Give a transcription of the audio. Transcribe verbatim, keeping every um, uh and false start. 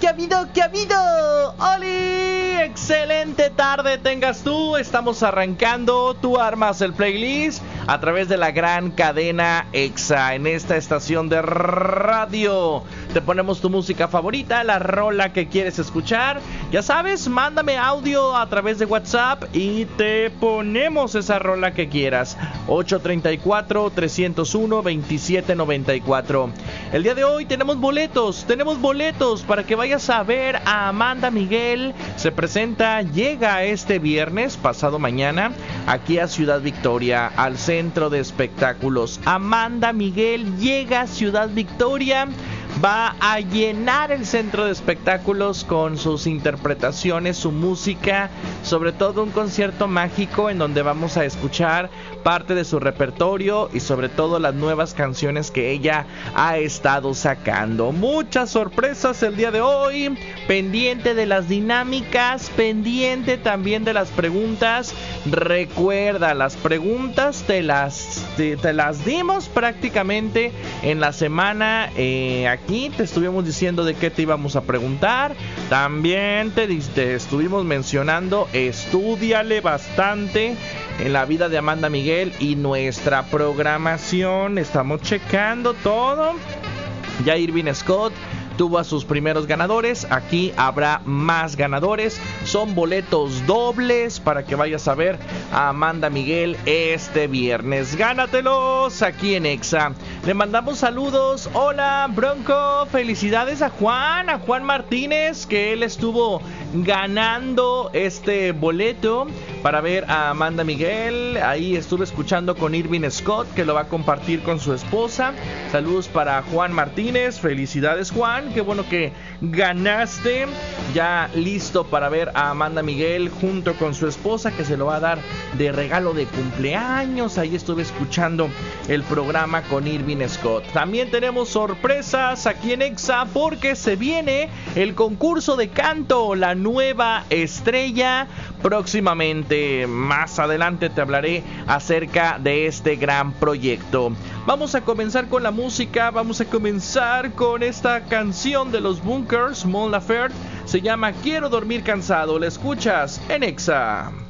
¿Qué ha habido? ¿Qué ha habido? ¡Oli! Excelente tarde tengas tú. Estamos arrancando. Tú armas el playlist a través de la gran cadena Exa. En esta estación de radio te ponemos tu música favorita, la rola que quieres escuchar. Ya sabes, mándame audio a través de WhatsApp y te ponemos esa rola que quieras. ocho treinta y cuatro, trescientos uno, veintisiete noventa y cuatro. El día de hoy tenemos boletos, tenemos boletos para que vayas a ver a Amanda Miguel. Se presenta, llega este viernes, pasado mañana, aquí a Ciudad Victoria, al Centro de Espectáculos. Amanda Miguel llega a Ciudad Victoria. Va a llenar el centro de espectáculos con sus interpretaciones, su música, sobre todo un concierto mágico en donde vamos a escuchar parte de su repertorio y sobre todo las nuevas canciones que ella ha estado sacando. Muchas sorpresas el día de hoy, pendiente de las dinámicas, pendiente también de las preguntas. Recuerda, las preguntas te las, te, te las dimos prácticamente en la semana. Eh, aquí te estuvimos diciendo de qué te íbamos a preguntar. También te, te estuvimos mencionando, estúdiale bastante en la vida de Amanda Miguel y nuestra programación. Estamos checando todo. Ya Irving Scott tuvo a sus primeros ganadores. Aquí habrá más ganadores. Son boletos dobles para que vayas a ver a Amanda Miguel este viernes. Gánatelos aquí en Exa. Le mandamos saludos. Hola Bronco, felicidades a Juan, a Juan Martínez, que él estuvo ganando este boleto para ver a Amanda Miguel. Ahí estuve escuchando con Irving Scott, que lo va a compartir con su esposa. Saludos para Juan Martínez. Felicidades Juan, qué bueno que ganaste. Ya listo para ver a Amanda Miguel junto con su esposa, que se lo va a dar de regalo de cumpleaños. Ahí estuve escuchando el programa con Irving Scott. También tenemos sorpresas aquí en Exa porque se viene el concurso de canto, la nueva estrella. Próximamente, más adelante te hablaré acerca de este gran proyecto. Vamos a comenzar con la música. Vamos a comenzar con esta canción de los Bunkers, Mon Laferte. Se llama Quiero dormir cansado. La escuchas en Exa.